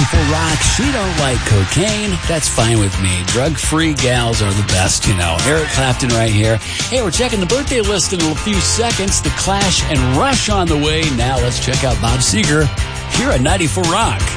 94 Rock. She don't like cocaine. That's fine with me. Drug-free gals are the best, you know. Eric Clapton right here. Hey, we're checking the birthday list in a few seconds. The Clash and Rush on the way. Now let's check out Bob Seger here at 94 Rock.